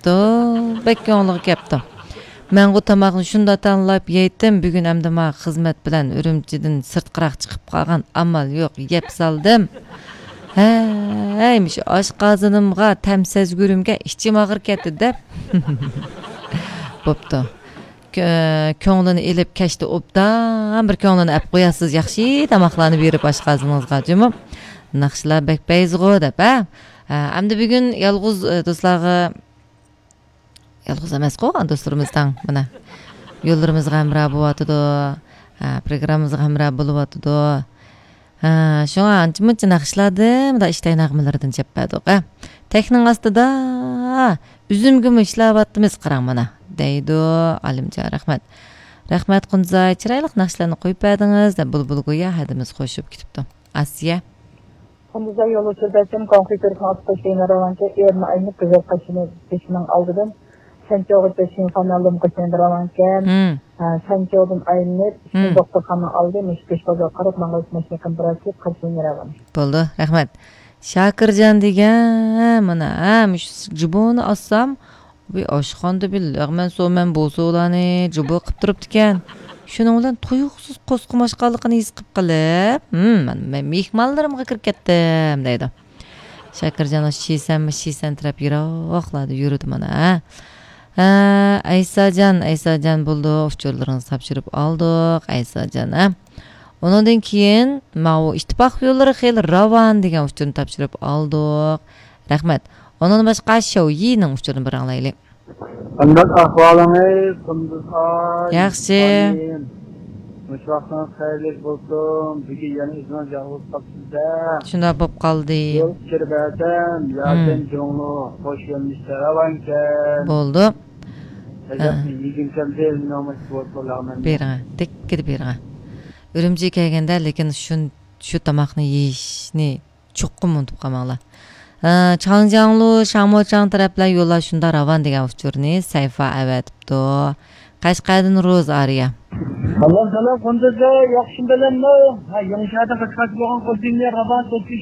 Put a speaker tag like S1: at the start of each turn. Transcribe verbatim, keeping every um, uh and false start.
S1: Kepti, bek ko'ngli kepti. Men bu tamaqni shunda tanlab yeydim. Bugun hamda ma xizmat bilan Urumchidan sirtqiroq chiqib qolgan, amal yo'q, yeb saldim. Haymiş oshqozonimga tamsaz gurimga ichim og'ir ketdi deb. Bo'pti. Ko'nglini elib kashdi obdan bir ko'nglini ap qo'yasiz, yaxshi tamoqlarni berib oshqozoningizga jumib. Naqshlar bek bayzg'o deb, ha. Hamda bugun yolg'iz do'stlarga yolg'iz emas-ku, do'stlarimizdan mana yo'llarimizga hamroh bo'lyotdi, programmamizga hamroh bo'lyotdi. Ha, şoňa ança-munça naqşladım da iştay nağmalardan çeppädik. Ha. Teknin astyda üzümgimi işläwatdymyz qaraň mana. Deydi Alimja, rahmat. Rahmat Qunzay, çyraýlyk naqşlarny goýup berdiňiz da bulbulgoýa hadymyz goşup gitipdi. Asiya.
S2: Qunzay ýolu sürbetim kompüter haqda ravança ýerine aýnyp güzel qaşyny peşiniň aldydan. Sançoğu peşin kanalım qaşyndyralanken. Sançoğun aýnyp doktorxana aldy, müşkeş baza qarap maňa maşyny komparativ qaşyndyralan.
S1: Boldy, rahmat. Şakirjan degen mana müş jubony assam we aşxanda billah men so men bosolany jubu qyp turup diken. Şuning bilen tuyuqsuz qosqumaşqanlygyny his qyp qalyp, "Hm, men mehmanlarymga kirip ketdim" deydi. Şakirjan şiýsen, şiýsen trap ýyroqlady ýürüdi mana. Aysajan, Aysajan buldu, ofçorlaryňyzy tapşyryp aldyk, Aysajan. Ondan keyin maw ittifaq ýollary heli rawan degen ofçoryny tapşyryp aldyk. Rahmat. Ondan başga şow ýynyň ofçoryny bir aňlaýly.
S3: Qanday ahwalyňyz? Qanday?
S1: Yaxşy.
S3: Müşwaqtdan haýrly bolsun. Bugün ýani izman ýaglyp tapsyzda.
S1: Şunda bop qaldy.
S3: Ýol kirberden, ýa-da joňlu, hoş gelmişler rawanken.
S1: Boldy. Berä, tekkidi berä. Ürümji kelgende lekin şun şu tamaqny ýeşni çoqqum unutup qalmaňlar. Çangjanlu, Şamoçang taraplar ýola şunda rawan degen ofçurny sayfa awatipdi. Qashqardan Roz Arya.
S3: Allah salam, Qunzay, ýakşy bilenmi? Ha, ýoňşada qatnaşyp bolgan koşullar rawan